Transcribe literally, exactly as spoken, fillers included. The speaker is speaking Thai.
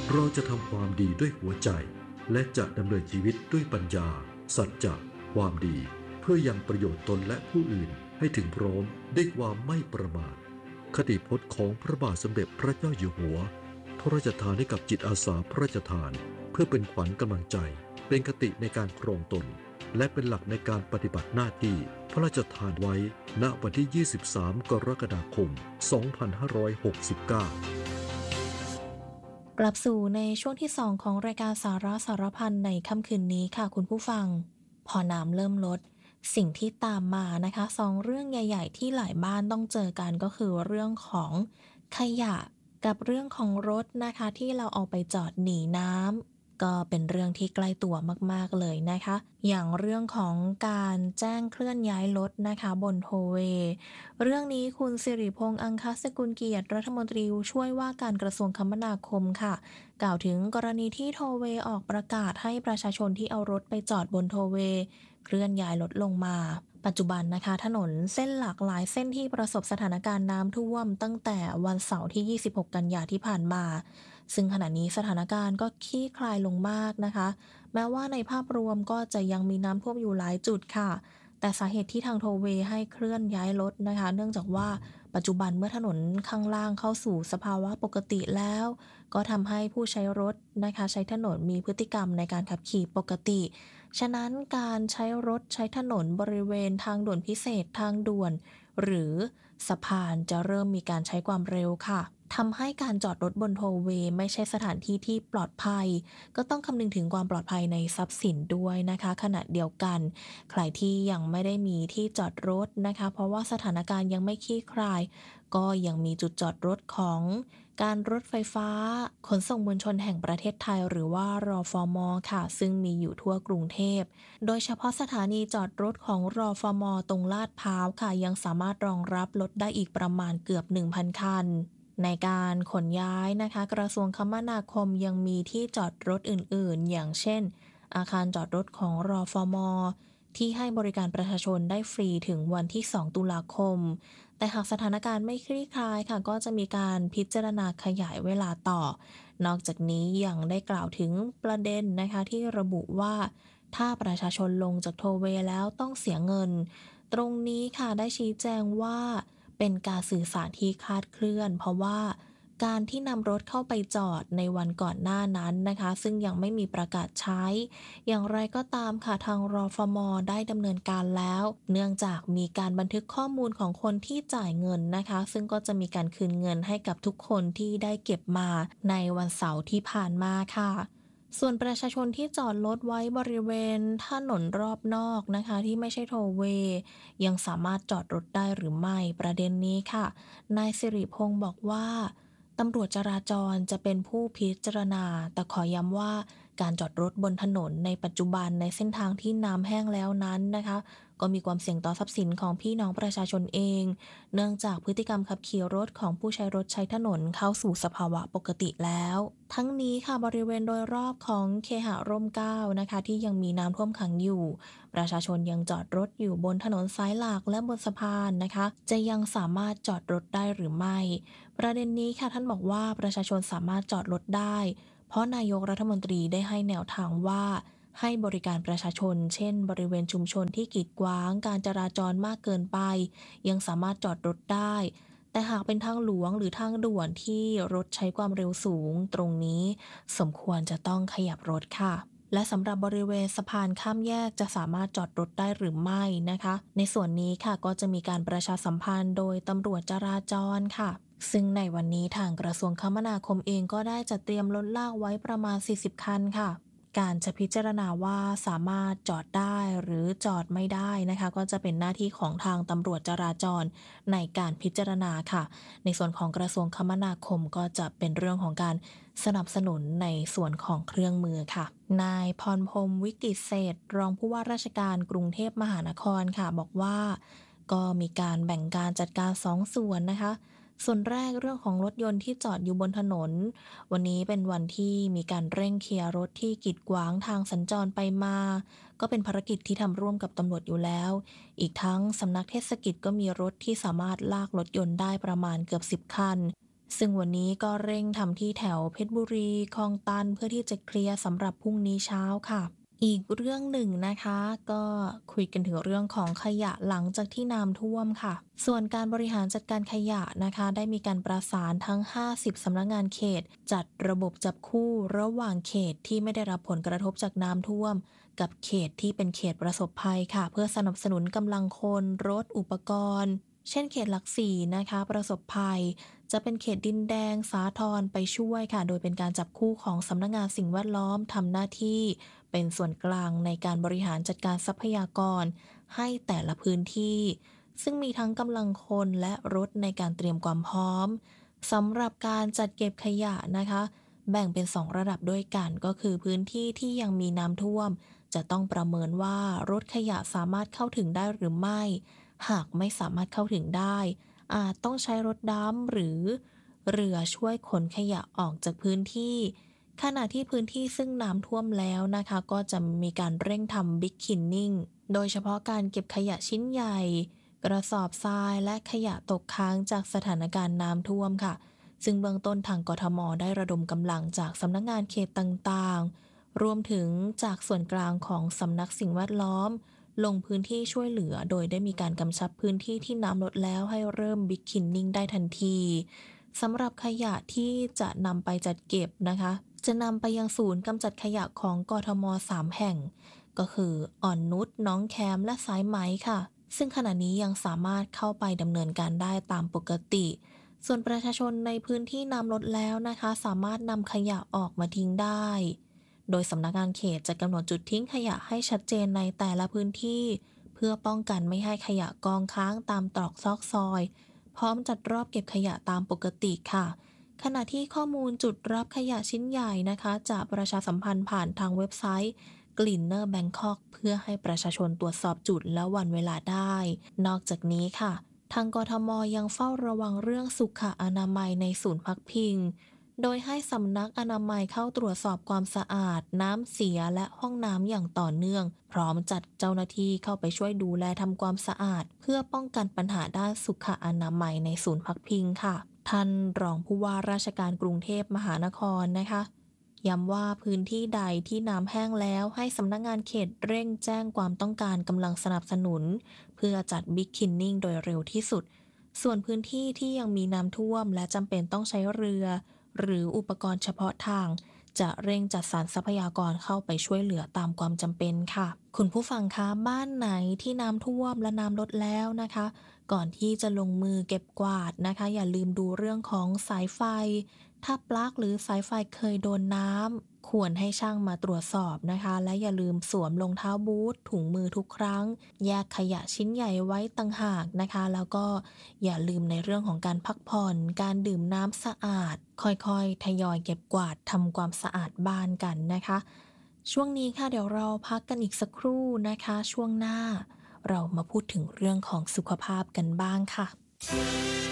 เราจะทำความดีด้วยหัวใจและจะดำเนินชีวิตด้วยปัญญาสัจจะความดีเพื่อยังประโยชน์ตนและผู้อื่นให้ถึงพร้อมด้วยความไม่ประมาทคติพจน์ของพระบาทสมเด็จพระเจ้าอยู่หัวพระราชทานให้กับจิตอาสาพระราชทานเพื่อเป็นขวัญกำลังใจเป็นคติในการครองตนและเป็นหลักในการปฏิบัติหน้าที่พระราชทานไว้ณวันที่ยี่สิบสามกรกฎาคมสองพันห้าร้อยหกสิบเก้ากลับสู่ในช่วงที่สองของรายการสาระสารพันในค่ำคืนนี้ค่ะคุณผู้ฟังพอน้ำเริ่มลดสิ่งที่ตามมานะคะสองเรื่องใหญ่ๆที่หลายบ้านต้องเจอกันก็คือเรื่องของขยะกับเรื่องของรถนะคะที่เราเอาไปจอดหนีน้ำก็เป็นเรื่องที่ใกล้ตัวมากๆเลยนะคะอย่างเรื่องของการแจ้งเคลื่อนย้ายรถนะคะบนโทเวย์เรื่องนี้คุณสิริพงษ์อังคสกุลเกียรติรัฐมนตรีช่วยว่าการกระทรวงคมนาคมค่ะกล่าวถึงกรณีที่โทเวย์ออกประกาศให้ประชาชนที่เอารถไปจอดบนโทเวย์เคลื่อนย้ายรถลงมาปัจจุบันนะคะถนนเส้นหลากหลายเส้นที่ประสบสถานการณ์น้ำท่วมตั้งแต่วันเสาร์ที่ยี่สิบหกกันยายนที่ผ่านมาซึ่งขณะนี้สถานการณ์ก็คลี่คลายลงมากนะคะแม้ว่าในภาพรวมก็จะยังมีน้ำท่วมอยู่หลายจุดค่ะแต่สาเหตุที่ทางโทเวย์ให้เคลื่อนย้ายรถนะคะเนื่องจากว่าปัจจุบันเมื่อถนนข้างล่างเข้าสู่สภาวะปกติแล้วก็ทำให้ผู้ใช้รถนะคะใช้ถนนมีพฤติกรรมในการขับขี่ปกติฉะนั้นการใช้รถใช้ถนนบริเวณทางด่วนพิเศษทางด่วนหรือสะพานจะเริ่มมีการใช้ความเร็วค่ะทำให้การจอดรถบนโทเวย์ไม่ใช่สถานที่ที่ปลอดภัยก็ต้องคำนึงถึงความปลอดภัยในทรัพย์สินด้วยนะคะขณะเดียวกันใครที่ยังไม่ได้มีที่จอดรถนะคะเพราะว่าสถานการณ์ยังไม่คลี่คลายก็ยังมีจุดจอดรถของการรถไฟฟ้าขนส่งมวลชนแห่งประเทศไทยหรือว่ารฟม.ค่ะซึ่งมีอยู่ทั่วกรุงเทพโดยเฉพาะสถานีจอดรถของรฟม.ตรงลาดพร้าวค่ะยังสามารถรองรับรถได้อีกประมาณเกือบ หนึ่งพัน คันในการขนย้ายนะคะกระทรวงคมนาคมยังมีที่จอดรถอื่นๆอย่างเช่นอาคารจอดรถของรฟม.ที่ให้บริการประชาชนได้ฟรีถึงวันที่สองตุลาคมแต่หากสถานการณ์ไม่คลี่คลายค่ะก็จะมีการพิจารณาขยายเวลาต่อนอกจากนี้ยังได้กล่าวถึงประเด็นนะคะที่ระบุว่าถ้าประชาชนลงจากโทเวย์แล้วต้องเสียเงินตรงนี้ค่ะได้ชี้แจงว่าเป็นการสื่อสารที่คลาดเคลื่อนเพราะว่าการที่นำรถเข้าไปจอดในวันก่อนหน้านั้นนะคะซึ่งยังไม่มีประกาศใช้อย่างไรก็ตามค่ะทางรฟม.ได้ดำเนินการแล้วเนื่องจากมีการบันทึกข้อมูลของคนที่จ่ายเงินนะคะซึ่งก็จะมีการคืนเงินให้กับทุกคนที่ได้เก็บมาในวันเสาร์ที่ผ่านมาค่ะส่วนประชาชนที่จอดรถไว้บริเวณถนนรอบนอกนะคะที่ไม่ใช่โทเวย์ยังสามารถจอดรถได้หรือไม่ประเด็นนี้ค่ะนายสิริพงษ์บอกว่าตำรวจจราจรจะเป็นผู้พิจารณาแต่ขอย้ำว่าการจอดรถบนถนนในปัจจุบันในเส้นทางที่น้ำแห้งแล้วนั้นนะคะก็มีความเสี่ยงต่อทรัพย์สินของพี่น้องประชาชนเองเนื่องจากพฤติกรรมขับขี่รถของผู้ใช้รถใช้ถนนเข้าสู่สภาวะปกติแล้วทั้งนี้ค่ะบริเวณโดยรอบของเคหะร่มเกล้านะคะที่ยังมีน้ำท่วมขังอยู่ประชาชนยังจอดรถอยู่บนถนนสายหลักและบนสะพานนะคะจะยังสามารถจอดรถได้หรือไม่ประเด็นนี้ค่ะท่านบอกว่าประชาชนสามารถจอดรถได้เพราะนายกรัฐมนตรีได้ให้แนวทางว่าให้บริการประชาชนเช่นบริเวณชุมชนที่กีดขวางการจราจรมากเกินไปยังสามารถจอดรถได้แต่หากเป็นทางหลวงหรือทางด่วนที่รถใช้ความเร็วสูงตรงนี้สมควรจะต้องขยับรถค่ะและสำหรับบริเวณสะพานข้ามแยกจะสามารถจอดรถได้หรือไม่นะคะในส่วนนี้ค่ะก็จะมีการประชาสัมพันธ์โดยตำรวจจราจรค่ะซึ่งในวันนี้ทางกระทรวงคมนาคมเองก็ได้จัดเตรียมรถลากไว้ประมาณสี่สิบคันค่ะการจะพิจารณาว่าสามารถจอดได้หรือจอดไม่ได้นะคะก็จะเป็นหน้าที่ของทางตำรวจจราจรในการพิจารณาค่ะในส่วนของกระทรวงคมนาคมก็จะเป็นเรื่องของการสนับสนุนในส่วนของเครื่องมือค่ะนายพรพรหมวิกิตเศรษฐ์รองผู้ว่าราชการกรุงเทพมหานครค่ะบอกว่าก็มีการแบ่งการจัดการสองส่วนนะคะส่วนแรกเรื่องของรถยนต์ที่จอดอยู่บนถนนวันนี้เป็นวันที่มีการเร่งเคลียร์รถที่กีดขวางทางสัญจรไปมาก็เป็นภารกิจที่ทำร่วมกับตำรวจอยู่แล้วอีกทั้งสำนักเทศกิจก็มีรถที่สามารถลากรถยนต์ได้ประมาณเกือบสิบคันซึ่งวันนี้ก็เร่งทำที่แถวเพชรบุรีคลองตันเพื่อที่จะเคลียร์สำหรับพรุ่งนี้เช้าค่ะอีกเรื่องหนึ่งนะคะก็คุยกันถึงเรื่องของขยะหลังจากที่น้ำท่วมค่ะส่วนการบริหารจัดการขยะนะคะได้มีการประสานทั้งห้าสิบสำนักงานเขตจัดระบบจับคู่ระหว่างเขตที่ไม่ได้รับผลกระทบจากน้ำท่วมกับเขตที่เป็นเขตประสบภัยค่ะเพื่อสนับสนุนกำลังคนรถอุปกรณ์เช่นเขตหลักสี่นะคะประสบภัย จะเป็นเขตดินแดงสาทรไปช่วยค่ะโดยเป็นการจับคู่ของสำนักงานสิ่งแวดล้อมทำหน้าที่เป็นส่วนกลางในการบริหารจัดการทรัพยากรให้แต่ละพื้นที่ซึ่งมีทั้งกำลังคนและรถในการเตรียมความพร้อมสำหรับการจัดเก็บขยะนะคะแบ่งเป็นสองระดับด้วยกันก็คือพื้นที่ที่ยังมีน้ำท่วมจะต้องประเมินว่ารถขยะสามารถเข้าถึงได้หรือไม่หากไม่สามารถเข้าถึงได้ อาจต้องใช้รถดำหรือเรือช่วยขนขยะออกจากพื้นที่ขณะที่พื้นที่ซึ่งน้ำท่วมแล้วนะคะก็จะมีการเร่งทำบิ๊กคินนิ่งโดยเฉพาะการเก็บขยะชิ้นใหญ่กระสอบทรายและขยะตกค้างจากสถานการณ์น้ำท่วมค่ะซึ่งเบื้องต้นทางกทมได้ระดมกำลังจากสำนักงานเขตต่างๆรวมถึงจากส่วนกลางของสำนักสิ่งแวดล้อม ลงพื้นที่ช่วยเหลือโดยได้มีการกำชับพื้นที่ที่น้ำลดแล้วให้เริ่มบิ๊กคินนิ่งได้ทันทีสำหรับขยะที่จะนำไปจัดเก็บนะคะจะนำไปยังศูนย์กำจัดขยะของกทมสามแห่งก็คืออ่อนนุชหน้องแคมและสายไหมค่ะซึ่งขณะนี้ยังสามารถเข้าไปดำเนินการได้ตามปกติส่วนประชาชนในพื้นที่น้ำลดแล้วนะคะสามารถนำขยะออกมาทิ้งได้ โดยสำนักงานเขตจะกำหนดจุดทิ้งขยะให้ชัดเจนในแต่ละพื้นที่เพื่อป้องกันไม่ให้ขยะกองค้างตามตรอกซอกซอยพร้อมจัดรอบเก็บขยะตามปกติค่ะขณะที่ข้อมูลจุดรับขยะชิ้นใหญ่นะคะจะประชาสัมพันธ์ผ่านทางเว็บไซต์ Cleaner Bangkok เพื่อให้ประชาชนตรวจสอบจุดและวันเวลาได้นอกจากนี้ค่ะทางกทมยังเฝ้าระวังเรื่องสุขอนามัยในศูนย์พักพิง โดยให้สำนักอนามัยเข้าตรวจสอบความสะอาดน้ำเสียและห้องน้ำอย่างต่อเนื่องพร้อมจัดเจ้าหน้าที่เข้าไปช่วยดูแลทำความสะอาดเพื่อป้องกันปัญหาด้านสุขอนามัยในศูนย์พักพิงค่ะท่านรองผู้ว่าราชการกรุงเทพมหานครนะคะย้ำว่าพื้นที่ใดที่น้ำแห้งแล้วให้สำนักงานเขตเร่งแจ้งความต้องการกำลังสนับสนุนเพื่อจัดบิ๊กคินนิ่งโดยเร็วที่สุดส่วนพื้นที่ที่ยังมีน้ำท่วมและจำเป็นต้องใช้เรือหรืออุปกรณ์เฉพาะทางจะเร่งจัดสรรทรัพยากรเข้าไปช่วยเหลือตามความจำเป็นค่ะคุณผู้ฟังคะบ้านไหนที่น้ำท่วมและน้ำลดแล้วนะคะก่อนที่จะลงมือเก็บกวาดนะคะอย่าลืมดูเรื่องของสายไฟถ้าปลั๊กหรือสายไฟเคยโดนน้ำควรให้ช่างมาตรวจสอบนะคะและอย่าลืมสวมรองเท้าบูทถุงมือทุกครั้งแยกขยะชิ้นใหญ่ไว้ต่างหากนะคะแล้วก็อย่าลืมในเรื่องของการพักผ่อนการดื่มน้ำสะอาดค่อยๆทยอยเก็บกวาดทำความสะอาดบ้านกันนะคะช่วงนี้ค่ะเดี๋ยวเราพักกันอีกสักครู่นะคะช่วงหน้าเรามาพูดถึงเรื่องของสุขภาพกันบ้างค่ะ